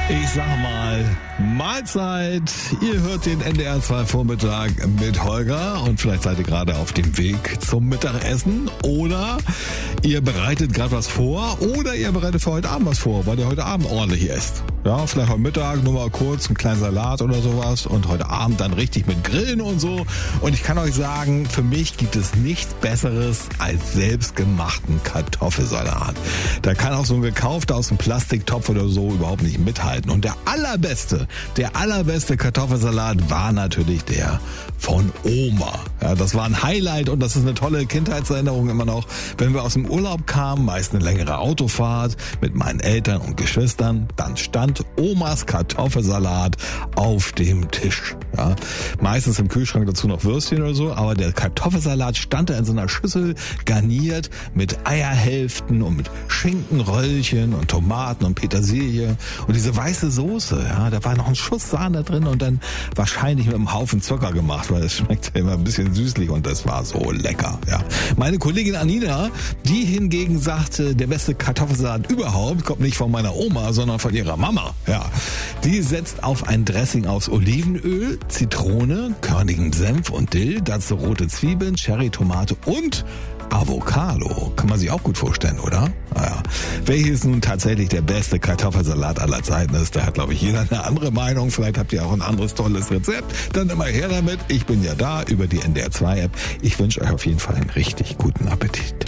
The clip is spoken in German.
Ich sag mal, Mahlzeit. Ihr hört den NDR 2 Vormittag mit Holger und vielleicht seid ihr gerade auf dem Weg zum Mittagessen oder ihr bereitet gerade was vor oder ihr bereitet für heute Abend was vor, weil ihr heute Abend ordentlich esst. Ja, vielleicht heute Mittag nur mal kurz einen kleinen Salat oder sowas und heute Abend dann richtig mit Grillen und so. Und ich kann euch sagen, für mich gibt es nichts Besseres als selbstgemachten Kartoffelsalat. Da kann auch so ein gekaufter aus dem Plastiktopf oder so überhaupt nicht mithalten. Und der allerbeste Kartoffelsalat war natürlich der von Oma. Ja, das war ein Highlight und das ist eine tolle Kindheitserinnerung immer noch. Wenn wir aus dem Urlaub kamen, meist eine längere Autofahrt mit meinen Eltern und Geschwistern, dann stand Omas Kartoffelsalat auf dem Tisch. Ja, meistens im Kühlschrank dazu noch Würstchen oder so, aber der Kartoffelsalat stand da in so einer Schüssel garniert mit Eierhälften und mit Schinkenröllchen und Tomaten und Petersilie und diese weiße Soße, ja, da war noch ein Schuss Sahne drin und dann wahrscheinlich mit einem Haufen Zucker gemacht, weil es schmeckt ja immer ein bisschen süßlich und das war so lecker, ja. Meine Kollegin Anina, die hingegen sagte, der beste Kartoffelsalat überhaupt kommt nicht von meiner Oma, sondern von ihrer Mama, ja. Die setzt auf ein Dressing aus Olivenöl, Zitrone, körnigem Senf und Dill, dazu rote Zwiebeln, Cherry-Tomate und Avocado. Kann man sich auch gut vorstellen, oder? Naja. Welches nun tatsächlich der beste Kartoffelsalat aller Zeiten ist, da hat, glaube ich, jeder eine andere Meinung. Vielleicht habt ihr auch ein anderes tolles Rezept. Dann immer her damit. Ich bin ja da über die NDR 2 App. Ich wünsche euch auf jeden Fall einen richtig guten Appetit.